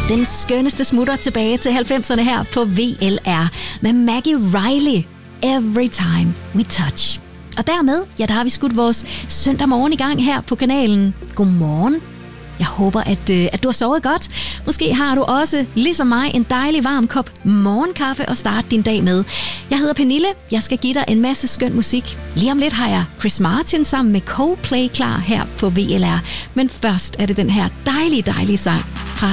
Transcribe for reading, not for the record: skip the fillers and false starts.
Den skønneste smutter tilbage til 90'erne her på VLR med Maggie Riley. Every time we touch. Og dermed, ja, der har vi skudt vores søndag morgen i gang her på kanalen. Godmorgen. Jeg håber, at du har sovet godt. Måske har du også, ligesom mig, en dejlig varm kop morgenkaffe at starte din dag med. Jeg hedder Pernille. Jeg skal give dig en masse skøn musik. Lige om lidt har jeg Chris Martin sammen med Coldplay klar her på VLR. Men først er det den her dejlige sang.